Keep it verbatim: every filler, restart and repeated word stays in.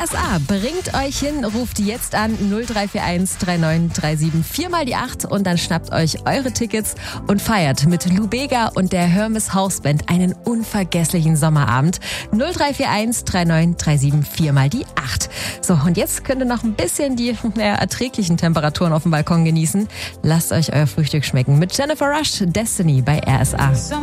S A bringt euch hin, ruft jetzt an null drei vier eins drei neun drei sieben vier mal die acht und dann schnappt euch eure Tickets und feiert mit Lou Bega und der Hermes Hausband einen unvergesslichen Sommerabend. null drei vier eins drei neun drei sieben vier mal die acht. So, und jetzt könnt ihr noch ein bisschen die ja, erträglichen Temperaturen auf dem Balkon genießen. Lasst euch euer Frühstück schmecken mit Jennifer Rush, Destiny bei R S A.